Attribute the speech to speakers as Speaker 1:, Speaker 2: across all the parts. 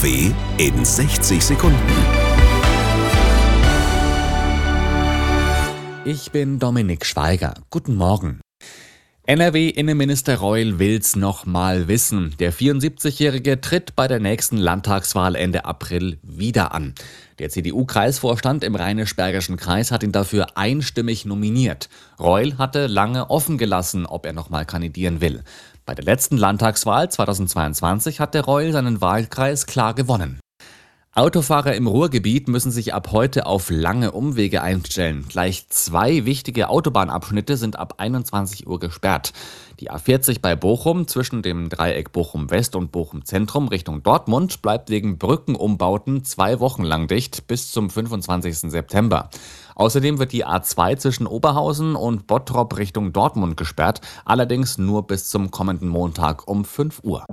Speaker 1: NRW in 60 Sekunden.
Speaker 2: Ich bin Dominik Schweiger. Guten Morgen. NRW-Innenminister Reul will's noch mal wissen. Der 74-Jährige tritt bei der nächsten Landtagswahl Ende April wieder an. Der CDU-Kreisvorstand im Rheinisch-Bergischen Kreis hat ihn dafür einstimmig nominiert. Reul hatte lange offen gelassen, ob er noch mal kandidieren will. Bei der letzten Landtagswahl 2022 hat der Reul seinen Wahlkreis klar gewonnen. Autofahrer im Ruhrgebiet müssen sich ab heute auf lange Umwege einstellen. Gleich 2 wichtige Autobahnabschnitte sind ab 21 Uhr gesperrt. Die A40 bei Bochum zwischen dem Dreieck Bochum West und Bochum Zentrum Richtung Dortmund bleibt wegen Brückenumbauten 2 Wochen lang dicht bis zum 25. September. Außerdem wird die A2 zwischen Oberhausen und Bottrop Richtung Dortmund gesperrt, allerdings nur bis zum kommenden Montag um 5 Uhr.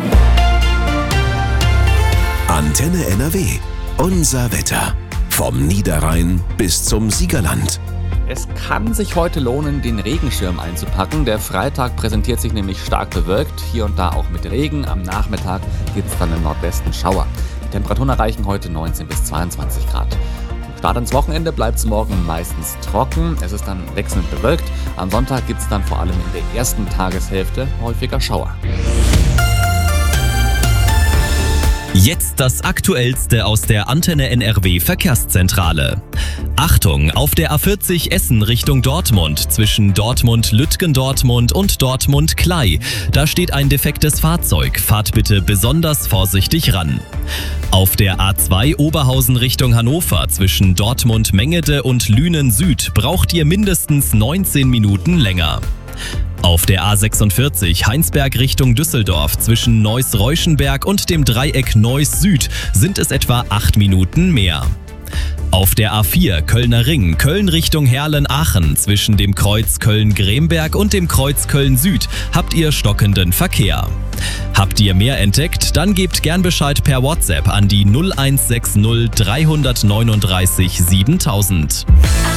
Speaker 1: Antenne NRW. Unser Wetter. Vom Niederrhein bis zum Siegerland.
Speaker 2: Es kann sich heute lohnen, den Regenschirm einzupacken. Der Freitag präsentiert sich nämlich stark bewölkt, hier und da auch mit Regen. Am Nachmittag gibt es dann im Nordwesten Schauer. Die Temperaturen erreichen heute 19 bis 22 Grad. Am Start ins Wochenende bleibt es morgen meistens trocken. Es ist dann wechselnd bewölkt. Am Sonntag gibt es dann vor allem in der ersten Tageshälfte häufiger Schauer.
Speaker 3: Jetzt das Aktuellste aus der Antenne NRW Verkehrszentrale. Achtung, auf der A40 Essen Richtung Dortmund zwischen Dortmund-Lütgendortmund und Dortmund-Klei. Da steht ein defektes Fahrzeug. Fahrt bitte besonders vorsichtig ran. Auf der A2 Oberhausen Richtung Hannover zwischen Dortmund-Mengede und Lünen Süd braucht ihr mindestens 19 Minuten länger. Auf der A46 Heinsberg Richtung Düsseldorf zwischen Neuss-Reuschenberg und dem Dreieck Neuss-Süd sind es etwa 8 Minuten mehr. Auf der A4 Kölner Ring, Köln Richtung Herlen-Aachen zwischen dem Kreuz Köln-Gremberg und dem Kreuz Köln-Süd habt ihr stockenden Verkehr. Habt ihr mehr entdeckt? Dann gebt gern Bescheid per WhatsApp an die 0160 339 7000.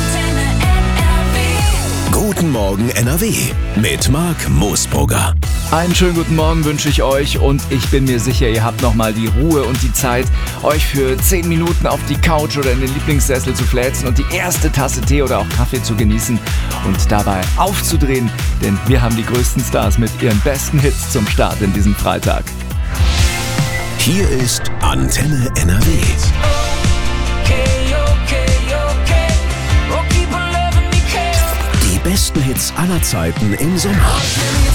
Speaker 1: Guten Morgen NRW mit Marc Moosbrugger.
Speaker 4: Einen schönen guten Morgen wünsche ich euch und ich bin mir sicher, ihr habt nochmal die Ruhe und die Zeit, euch für 10 Minuten auf die Couch oder in den Lieblingssessel zu fläzen und die erste Tasse Tee oder auch Kaffee zu genießen und dabei aufzudrehen, denn wir haben die größten Stars mit ihren besten Hits zum Start in diesem Freitag.
Speaker 1: Hier ist Antenne NRW. Die besten Hits aller Zeiten im Sommer.